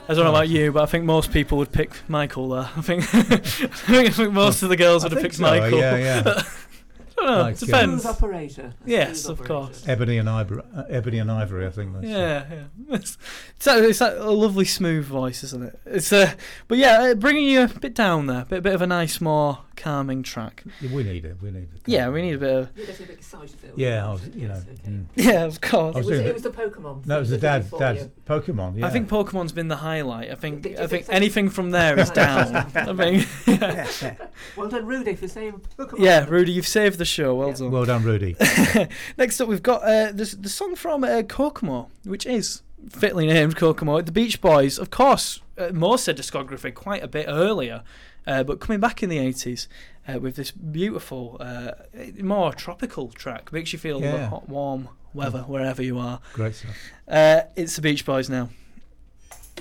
I don't know about you, but I think most people would pick Michael there. I think most of the girls would have picked Michael. Yeah. I don't know. Like, Depends. Smooth operator. Yes, of course. Ebony and Ivory, I think. That's Yeah. It's that a lovely smooth voice, isn't it? It's but yeah, bringing you a bit down there, bit of a nice, more calming track. We need it. Yeah, we need a bit of. You're getting a bit excited. Yeah, I was, Yeah, of course. It was the Pokemon. No, it was the dad's Pokemon. Yeah. I think Pokemon's been the highlight. I think anything from there is down. I think. Yeah. Well done, Rudy, for saying Pokemon. Yeah, Rudy, you've saved the show. Well done. Well done, Rudy. Next up, we've got the song from Kokomo, which is fitly named Kokomo. The Beach Boys, of course, most said discography quite a bit earlier, but coming back in the 80s with this beautiful, more tropical track. Makes you feel hot, warm weather wherever you are. Great stuff. It's the Beach Boys now.